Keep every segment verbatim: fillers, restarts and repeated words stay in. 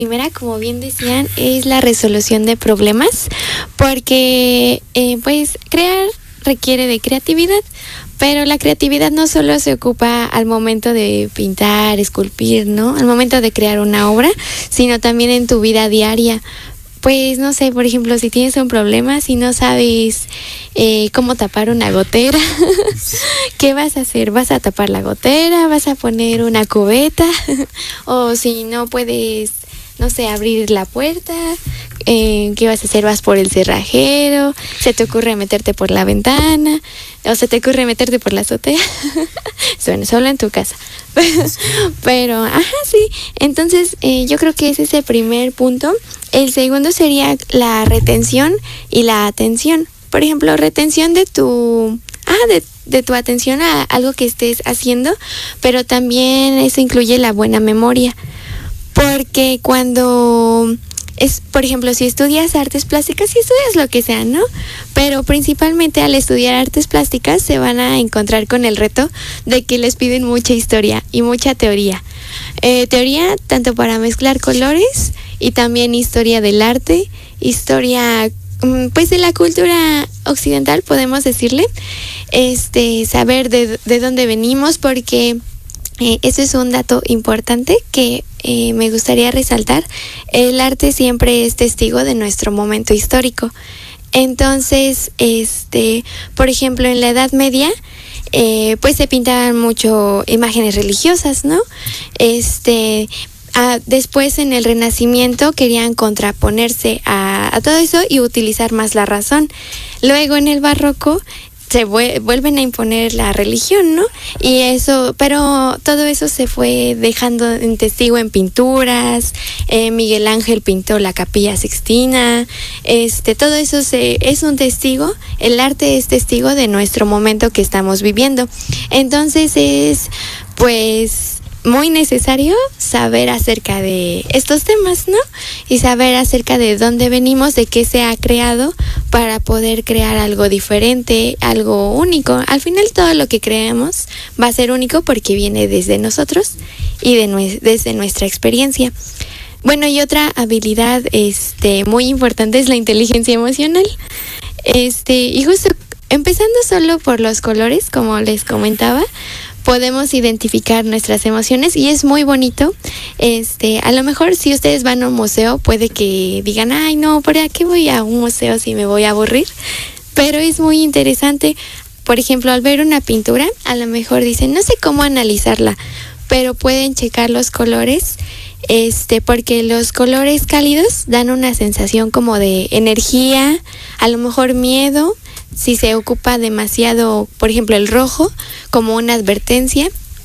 Primera, como bien decían, es la resolución de problemas, porque eh, pues crear requiere de creatividad, pero la creatividad no solo se ocupa al momento de pintar, esculpir, ¿no? Al momento de crear una obra, sino también en tu vida diaria. Pues no sé, por ejemplo, si tienes un problema, si no sabes eh, cómo tapar una gotera, ¿qué vas a hacer? ¿Vas a tapar la gotera? ¿Vas a poner una cubeta? O si no puedes, no sé, abrir la puerta, eh, ¿qué vas a hacer? ¿Vas por el cerrajero? ¿Se te ocurre meterte por la ventana? ¿O se te ocurre meterte por la azotea? Bueno, solo en tu casa. Pero, ajá, sí. Entonces, eh, yo creo que ese es el primer punto. El segundo sería la retención y la atención. Por ejemplo, retención de tu... Ah, de, de tu atención a algo que estés haciendo, pero también eso incluye la buena memoria. Porque cuando es, por ejemplo, si estudias artes plásticas, si estudias lo que sea, ¿no? Pero principalmente al estudiar artes plásticas se van a encontrar con el reto de que les piden mucha historia y mucha teoría. Eh, teoría tanto para mezclar colores y también historia del arte, historia pues de la cultura occidental, podemos decirle, este saber de, de dónde venimos, porque Eh, eso es un dato importante que eh, me gustaría resaltar. El arte siempre es testigo de nuestro momento histórico. Entonces, este, por ejemplo, en la Edad Media, eh, pues se pintaban mucho imágenes religiosas, ¿no? Este, ah, después en el Renacimiento querían contraponerse a, a todo eso y utilizar más la razón. Luego en el Barroco se vuelven a imponer la religión, ¿no? Y eso, pero todo eso se fue dejando en testigo en pinturas. eh, Miguel Ángel pintó la Capilla Sixtina, este, todo eso se, es un testigo, el arte es testigo de nuestro momento que estamos viviendo. Entonces es, pues, muy necesario saber acerca de estos temas, ¿no? Y saber acerca de dónde venimos, de qué se ha creado, para poder crear algo diferente, algo único. Al final todo lo que creamos va a ser único porque viene desde nosotros y de nue- desde nuestra experiencia. Bueno, y otra habilidad este, muy importante es la inteligencia emocional. Este, y justo empezando solo por los colores, como les comentaba, podemos identificar nuestras emociones y es muy bonito. Este, a lo mejor si ustedes van a un museo puede que digan, ay no, ¿por qué voy a un museo si me voy a aburrir? Pero es muy interesante. Por ejemplo, al ver una pintura, a lo mejor dicen, no sé cómo analizarla, pero pueden checar los colores, este, porque los colores cálidos dan una sensación como de energía, a lo mejor miedo. Si se ocupa demasiado, por ejemplo, el rojo como una advertencia,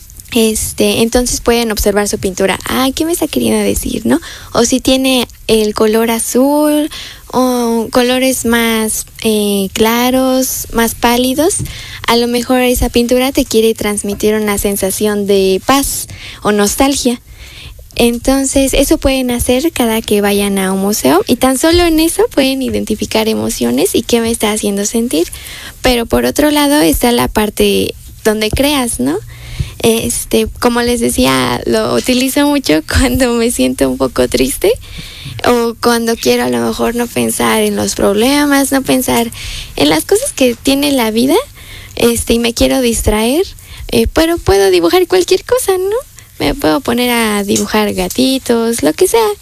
este, entonces pueden observar su pintura. Ay, ¿qué me está queriendo decir, no? O si tiene el color azul o colores más eh, claros, más pálidos, a lo mejor esa pintura te quiere transmitir una sensación de paz o nostalgia. Entonces, eso pueden hacer cada que vayan a un museo y tan solo en eso pueden identificar emociones y qué me está haciendo sentir. Pero por otro lado está la parte donde creas, ¿no? Este, como les decía, lo utilizo mucho cuando me siento un poco triste o cuando quiero a lo mejor no pensar en los problemas, no pensar en las cosas que tiene la vida, este, y me quiero distraer, eh, pero puedo dibujar cualquier cosa, ¿no? Me puedo poner a dibujar gatitos, lo que sea.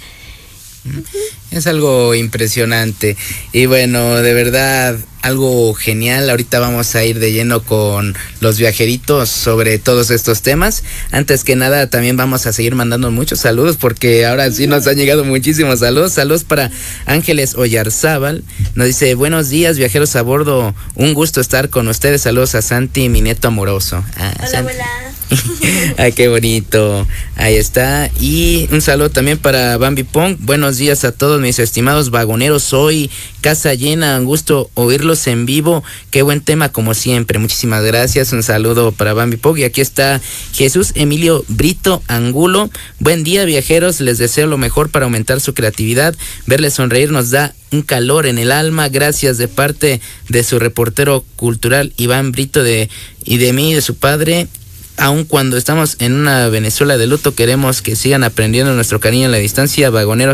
Es algo impresionante y bueno, de verdad, algo genial. Ahorita vamos a ir de lleno con los viajeritos sobre todos estos temas. Antes que nada, también vamos a seguir mandando muchos saludos porque ahora sí nos han llegado muchísimos saludos. Saludos para Ángeles Oyarzábal. Nos dice, buenos días, viajeros a bordo. Un gusto estar con ustedes. Saludos a Santi, mi nieto amoroso. Ah, hola, Santi. hola. Ay, qué bonito. Ahí está. Y un saludo también para Bambi Pong. Buenos días a todos mis estimados vagoneros. Hoy casa llena, un gusto oírlos en vivo. Qué buen tema como siempre. Muchísimas gracias. Un saludo para Bambi Pong. Y aquí está Jesús Emilio Brito Angulo. Buen día, viajeros. Les deseo lo mejor para aumentar su creatividad. Verles sonreír nos da un calor en el alma. Gracias de parte de su reportero cultural Iván Brito de, y de mí, de su padre. aun cuando estamos en una Venezuela de luto, queremos que sigan aprendiendo nuestro cariño en la distancia. Vagoneros